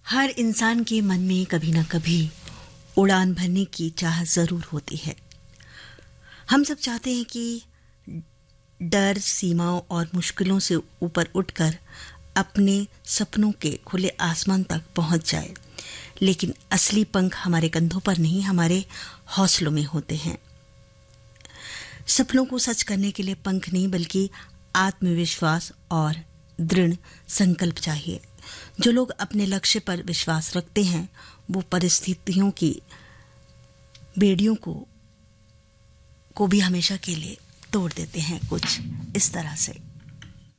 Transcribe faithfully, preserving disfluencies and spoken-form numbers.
हर इंसान के मन में कभी ना कभी उड़ान भरने की चाह जरूर होती है। हम सब चाहते हैं कि डर, सीमाओं और मुश्किलों से ऊपर उठकर अपने सपनों के खुले आसमान तक पहुंच जाए, लेकिन असली पंख हमारे कंधों पर नहीं, हमारे हौसलों में होते हैं। सपनों को सच करने के लिए पंख नहीं, बल्कि आत्मविश्वास और दृढ़ संकल्प चाहिए। जो लोग अपने लक्ष्य पर विश्वास रखते हैं, वो परिस्थितियों की बेड़ियों को को भी हमेशा के लिए तोड़ देते हैं। कुछ इस तरह से।